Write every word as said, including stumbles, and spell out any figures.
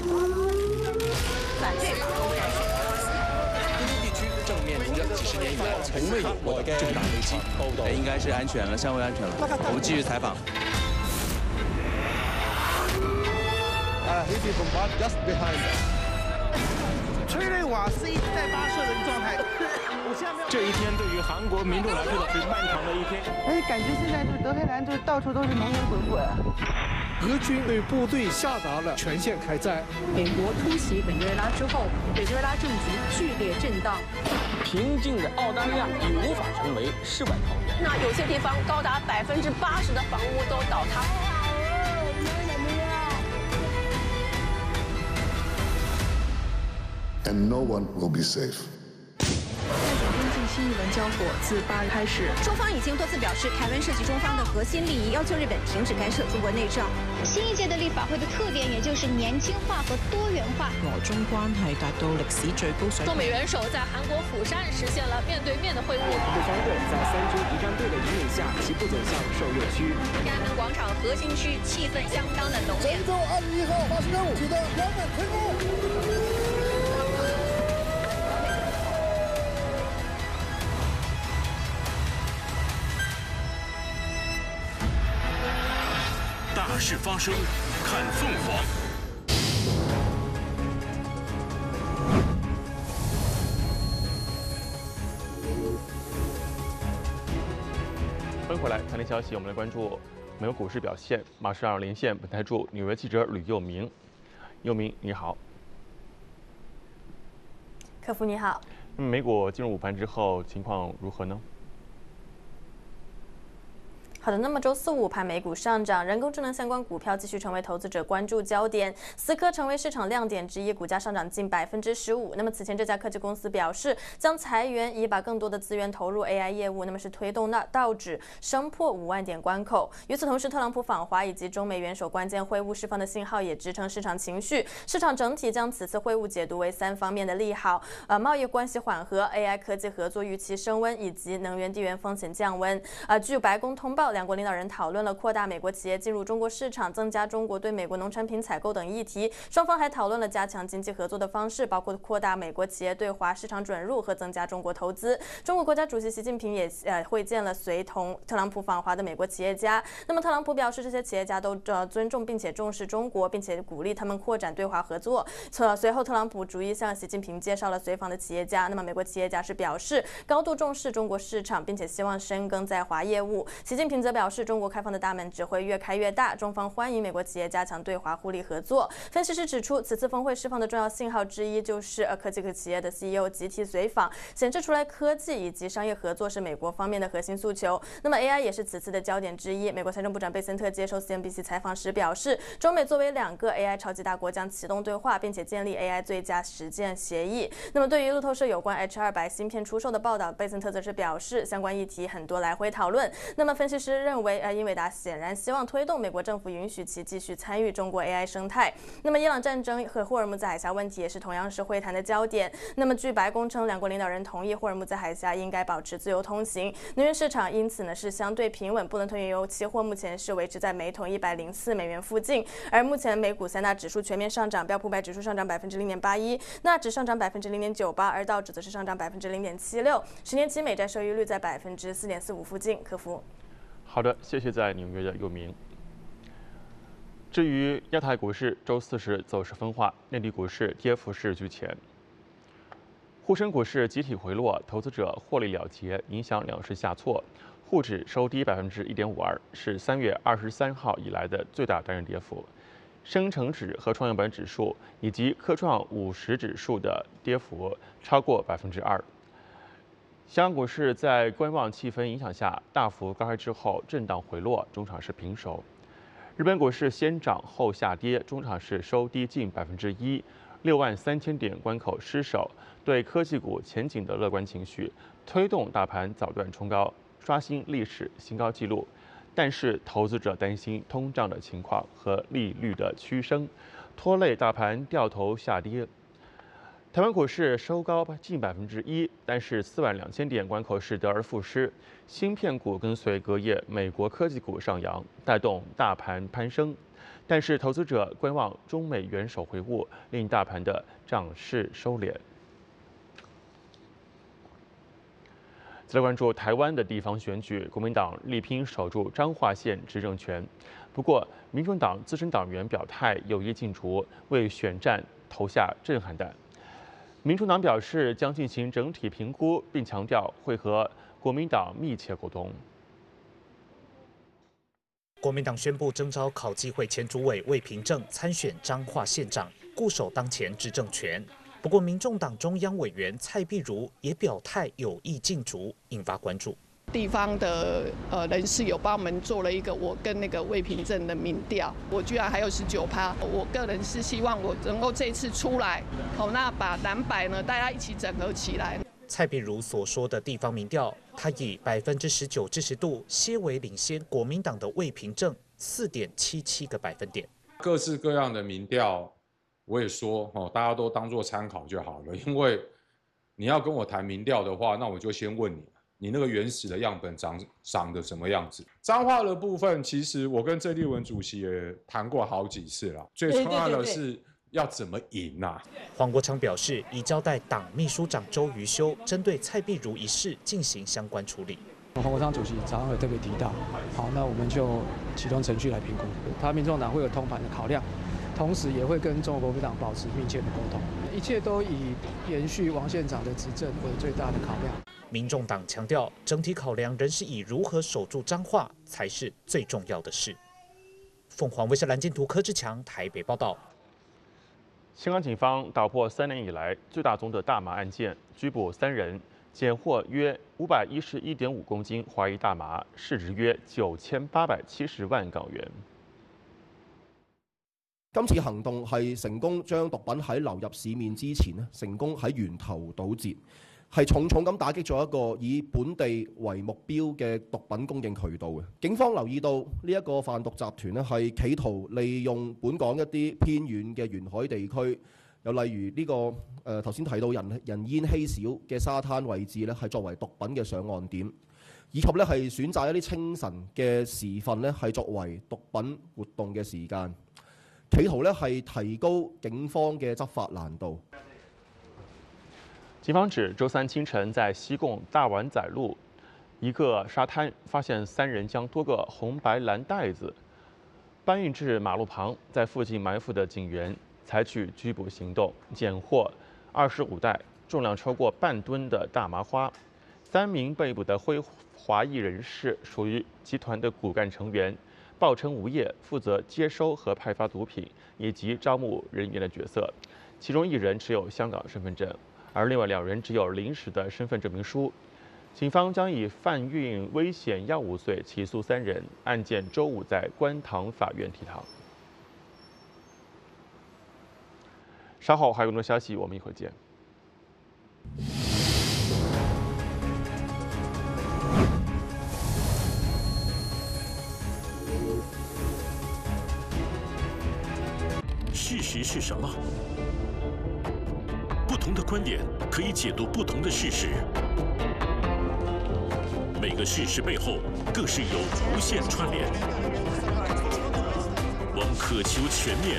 反对法公开选中东地区正面临着几十年以来从未有过的重大危机。 哎，应该是安全了，相对安全了。我们继续采访。 Uh, he be bombarded just behind us. 催泪瓦斯一直在发射的一个状态。 这一天对于韩国民众来说是漫长的一天。 而且感觉现在就是德黑兰，就是到处都是浓烟滚滚。 俄军对部队下达了全线开战。 美国突袭委内瑞拉之后，委内瑞拉政局剧烈震荡。 平静的澳大利亚已无法成为世外桃源。 那有些地方高达百分之八十的房屋都倒塌。 And no one will be safe. 泰中边境新一轮交火自八日开始， 中方已经多次表示，台湾涉及中方的核心利益，要求日本停止干涉中国内政。 新一届的立法会的特点，也就是年轻化和多元化。 俄中关系达到历史最高水平。 中美元首在韩国釜山实现了面对面的会晤。 对方队在三支仪仗队的引领下，齐步走向受热区。 天安门广场核心区气氛相当的浓烈。 神舟二十一号发射任务取得圆满成功。 大事发生，看凤凰。 欢迎回来，财经消息，我们来关注美国股市表现。马上连线本台驻纽约记者吕佑明。佑明，你好。 客服你好。 那么美股进入午盘之后，情况如何呢？ 好的，那么周四午盘美股上涨，人工智能相关股票继续成为投资者关注焦点。思科成为市场亮点之一，股价上涨近百分之十五。那么此前这家科技公司表示将裁员，以把更多的资源投入 A I 业务，那么是推动那道指升破五万点关口。与此同时，特朗普访华以及中美元首关键会晤释放的信号也支撑市场情绪。市场整体将此次会晤解读为三方面的利好，呃，贸易关系缓和、A I 科技合作预期升温以及能源地缘风险降温。呃，据白宫通报。 两国领导人讨论了扩大美国企业进入中国市场、增加中国对美国农产品采购等议题。双方还讨论了加强经济合作的方式，包括扩大美国企业对华市场准入和增加中国投资。中国国家主席习近平也呃会见了随同特朗普访华的美国企业家。那么特朗普表示，这些企业家都呃尊重并且重视中国，并且鼓励他们扩展对华合作。随后，特朗普逐一向习近平介绍了随访的企业家。那么美国企业家是表示高度重视中国市场，并且希望深耕在华业务。习近平则表示，中国开放的大门只会越开越大，中方欢迎美国企业加强对华互利合作。分析师指出，此次峰会释放的重要信号之一就是呃科技企业的 C E O 集体随访，显示出来科技以及商业合作是美国方面的核心诉求。那么 A I 也是此次的焦点之一。美国财政部长贝森特接受 C N B C 采访时表示，中美作为两个 A I 超级大国将启动对话，并且建立 A I 最佳实践协议。那么对于路透社有关 H 二百芯片出售的报道，贝森特则是表示，相关议题很多来回讨论。那么分析师认为，呃，英伟达显然希望推动美国政府允许其继续参与中国 A I 生态。那么伊朗战争和霍尔木兹海峡问题也是同样是会谈的焦点。那么据白宫称，两国领导人同意霍尔木兹海峡应该保持自由通行，能源市场因此呢是相对平稳。布伦特原油期货目前是维持在每桶一百零四美元附近。而目前美股三大指数全面上涨，标普百指数上涨百分之零点八一，纳指上涨百分之零点九八，而道指则是上涨百分之零点七六。十年期美债收益率在百分之四点四五附近。客服。 好的，谢谢在纽约的佑明。至于亚太股市，周四时走势分化，内地股市跌幅是居前。沪深股市集体回落，投资者获利了结，影响两市下挫。沪指收低百分之一点五二，是三月二十三号以来的最大单日跌幅。深成指和创业板指数以及科创五十指数的跌幅超过百分之二。香港股市在观望气氛影响下，大幅高开之后震荡回落，中场是平手。日本股市先涨后下跌，中场是收低近百分之一，六万三千点关口失守。对科技股前景的乐观情绪，推动大盘早段冲高，刷新历史新高纪录。但是投资者担心通胀的情况和利率的趋升，拖累大盘掉头下跌。台湾股市收高近百分之一，但是四万两千点关口是得而复失。芯片股跟随隔夜美国科技股上扬，带动大盘攀升。 但是投资者观望中美元首会晤，令大盘的涨势收敛。再来关注台湾的地方选举，国民党力拼守住彰化县执政权。不过，民众党资深党员表态有意竞逐，为选战投下震撼弹。民众党表示将进行整体评估，并强调会和国民党密切沟通。 国民党宣布征召考纪会前主委魏平正参选彰化县长，固守当前执政权。不过，民众党中央委员蔡壁如也表态有意竞逐，引发关注。 地方的呃人士有帮我们做了一个我跟那个魏平正的民调，我居然还有十九趴。我个人是希望我能够这一次出来，好，那把蓝白呢大家一起整合起来。 蔡壁如所说的地方民调，他以百分之十九支持度，些微领先国民党的魏平正四点七七个百分点。 各式各样的民调。我也说哦，大家都当作参考就好了。因为你要跟我谈民调的话，那我就先问你，你那个原始的样本长长得什么样子？彰化的部分，其实我跟郑丽文主席也谈过好几次了。最重要的是要怎么赢啊？ 黄国昌表示，已交代党秘书长周瑜修针对蔡壁如一事进行相关处理。 黄国昌主席早上有特别提到，好，那我们就启动程序来评估。他民众党会有通盘的考量。同时也会跟中国国民党保持密切的沟通，一切都以延续王县长的执政为最大的考量。 民众党强调，整体考量仍是以如何守住彰化才是最重要的事。凤凰卫视蓝金图柯志强台北报道。 香港警方打破三年以来最大宗的大麻案件，拘捕三人，检获约五百一十一点五公斤怀疑大麻，市值約九千八百七十萬港元。 今次行動係成功將毒品喺流入市面之前咧，成功喺源頭堵截，係重重咁打擊咗一個以本地為目標嘅毒品供應渠道嘅。警方留意到呢一個販毒集團咧係企圖利用本港一啲偏遠嘅沿海地區，又例如呢、這個誒頭先提到人人煙稀少嘅沙灘位置咧，係作為毒品嘅上岸點，以及咧係選擇一啲清晨嘅時分咧係作為毒品活動嘅時間。企圖呢係提高警方嘅執法難度。 警方指，周三清晨在西貢大灣仔路一個沙灘，發現三人將多個紅白藍袋子搬運至馬路旁，在附近埋伏的警員採取拘捕行動，檢獲二十五袋重量超過半噸的大麻花。三名被捕的非華裔人士屬於集團的骨幹成員。報稱無業，負責接收和派發毒品以及招募人員的角色。其中一人持有香港身份證，而另外兩人只有臨時的身份證明書。警方將以販運危險藥物罪起訴三人，案件周五在觀塘法院提堂。稍後還有更多消息，我們一會兒見。 事实是什么？不同的观点可以解读不同的事实。每个事实背后更是有无限串联。王渴求全面